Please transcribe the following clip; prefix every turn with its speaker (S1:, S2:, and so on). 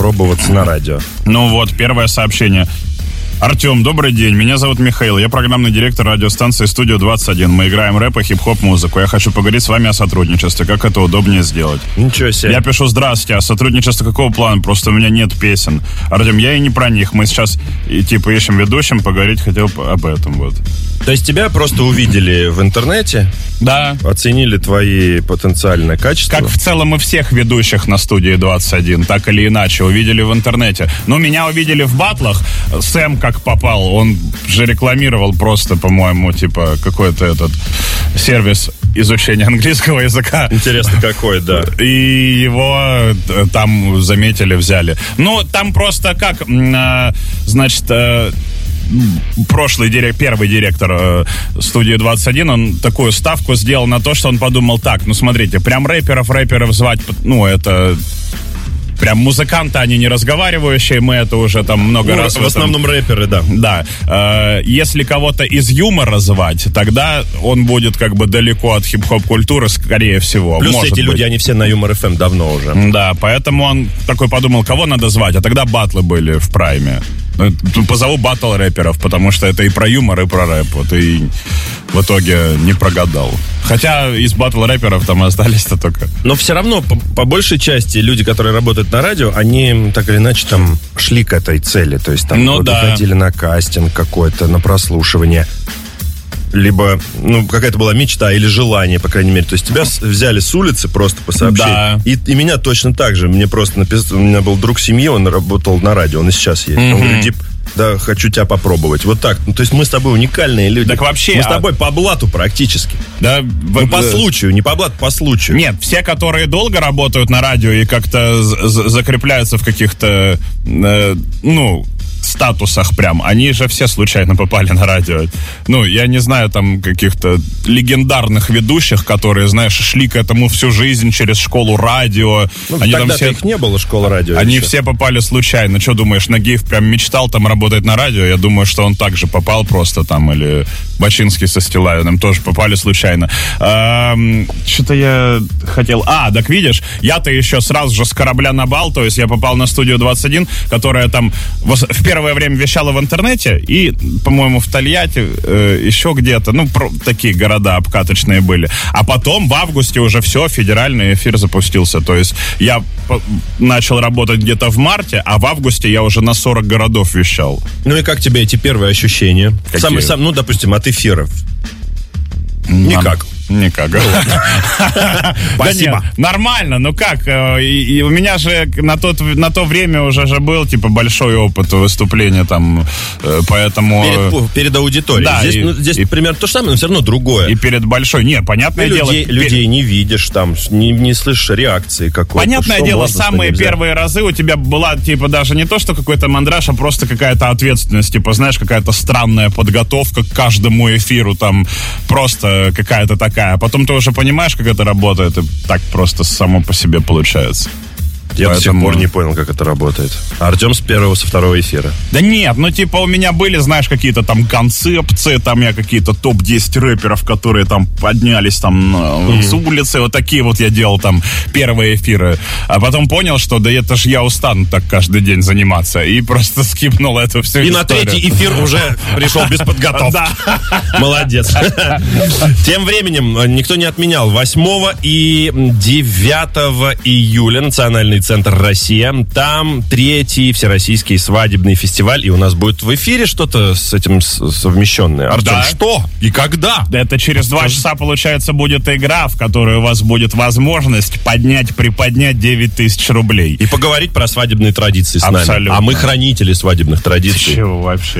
S1: попробоваться на радио.
S2: Ну вот, первое сообщение. Артем, добрый день, меня зовут Михаил, я программный директор радиостанции «Студио 21». Мы играем рэп и хип-хоп музыку. Я хочу поговорить с вами о сотрудничестве, как это удобнее сделать.
S1: Ничего себе.
S2: Я пишу: здравствуйте, а сотрудничество какого плана? Просто у меня нет песен. Артем, я и не про них. Мы сейчас ищем ведущим, поговорить хотел об этом, вот.
S1: То есть тебя просто увидели в интернете?
S2: Да.
S1: Оценили твои потенциальные качества?
S2: Как в целом и всех ведущих на студии 21, так или иначе, увидели в интернете. Ну, меня увидели в баттлах. Сэм как попал, он же рекламировал просто, по-моему, какой-то этот сервис изучения английского языка.
S1: Интересно, какой, да.
S2: И его там заметили, взяли. Ну, там просто как, первый директор студии 21, он такую ставку сделал на то, что он подумал так: ну, смотрите, прям рэперов звать, это... Прям музыканты, они не разговаривающие, мы это уже там много раз...
S1: В основном рэперы, да.
S2: Да. Если кого-то из юмора звать, тогда он будет далеко от хип-хоп культуры, скорее всего.
S1: Плюс эти люди, они все на Юмор ФМ давно уже.
S2: Да, поэтому он такой подумал, кого надо звать, а тогда баттлы были в прайме. Позову баттл рэперов, потому что это и про юмор, и про рэп. Вот, и в итоге не прогадал. Хотя из баттл рэперов там остались-то только...
S1: Но все равно, по большей части, люди, которые работают на радио, они так или иначе там шли к этой цели. То есть там ходили на кастинг какой-то, на прослушивание. Либо, какая-то была мечта или желание, по крайней мере. То есть тебя взяли с улицы просто по сообщению. Да. И меня точно так же. Мне просто написал, у меня был друг семьи, он работал на радио, он и сейчас есть. Он говорит: Дип, да, хочу тебя попробовать. Вот так. То есть мы с тобой уникальные люди.
S2: Так вообще...
S1: Мы с тобой по блату практически.
S2: Да.
S1: По случаю, не по блату, по случаю.
S2: Нет, все, которые долго работают на радио и как-то закрепляются в каких-то, статусах прям, они же все случайно попали на радио. Я не знаю там каких-то легендарных ведущих, которые, знаешь, шли к этому всю жизнь через школу радио.
S1: Они тогда там их не было, школы радио.
S2: Они все попали случайно. Что думаешь, Нагиев прям мечтал там работать на радио? Я думаю, что он также попал просто там, или Бачинский со Стилавиным тоже попали случайно. Что-то я хотел... так видишь, я-то еще сразу же с корабля на бал, то есть я попал на студию 21, которая там в первое время вещала в интернете, и, по-моему, в Тольятти, еще где-то, такие города обкаточные были. А потом в августе уже все, федеральный эфир запустился. То есть я начал работать где-то в марте, а в августе я уже на 40 городов вещал.
S1: Ну и как тебе эти первые ощущения? Допустим, от эфиров. Никак.
S2: Спасибо. Нормально, и у меня же на то время уже был большой опыт выступления там, поэтому...
S1: Перед аудиторией. Да, здесь примерно то же самое, но все равно другое.
S2: И перед большой... Нет, понятное дело...
S1: Людей не видишь там, не слышишь реакции какой-то.
S2: Понятное дело, самые первые разы у тебя была, даже не то, что какой-то мандраж, а просто какая-то ответственность, знаешь, какая-то странная подготовка к каждому эфиру, там, просто какая-то такая. А потом ты уже понимаешь, как это работает, и так просто само по себе получается.
S1: Я до сих пор не понял, как это работает. Артем с первого, со второго эфира.
S2: Да нет, у меня были, знаешь, какие-то там концепции, там я какие-то топ-10 рэперов, которые там поднялись там с улицы, вот такие вот я делал там первые эфиры. А потом понял, что да это ж я устану так каждый день заниматься, и просто скипнул эту всю историю.
S1: И на третий эфир уже пришел без подготовки.
S2: Да.
S1: Молодец. Тем временем никто не отменял 8 и 9 июля Национальный центр «Россия». Там 3-й всероссийский свадебный фестиваль. И у нас будет в эфире что-то с этим совмещенное. Артем,
S2: да.
S1: Что? И когда?
S2: Это через 2 часа, получается, будет игра, в которой у вас будет возможность приподнять 9000 рублей.
S1: И поговорить про свадебные традиции с нами. А мы хранители свадебных традиций.
S2: Чего вообще?